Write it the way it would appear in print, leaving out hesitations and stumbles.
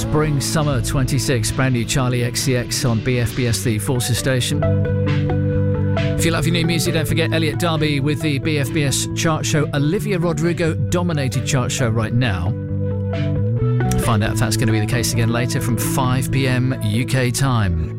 Spring Summer 26, brand new Charlie XCX on BFBS, the Forces station. If you love your new music, don't forget Elliot Darby with the BFBS chart show. Olivia Rodrigo dominated chart show right now. Find out if that's going to be the case again later from 5 p.m. UK time.